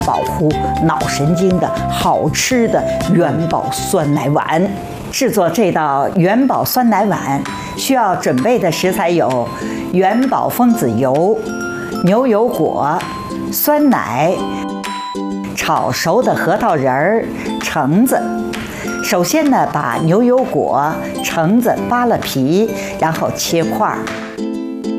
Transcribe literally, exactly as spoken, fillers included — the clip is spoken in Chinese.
保护脑神经的好吃的元宝酸奶碗。制作这道元宝酸奶碗需要准备的食材有元宝蜂子油、牛油果、酸奶、炒熟的核桃仁儿、橙子。首先呢，把牛油果、橙子扒了皮，然后切块儿。